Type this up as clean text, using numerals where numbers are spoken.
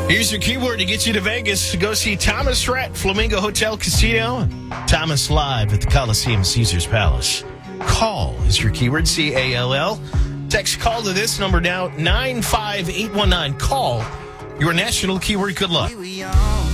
Here's your keyword to get you to Vegas. Go see Thomas Rhett, Flamingo Hotel Casino. Thomas live at the Coliseum Caesars Palace. Call is your keyword, C-A-L-L. Text call to this number now, 95819. Call your national keyword. Good luck.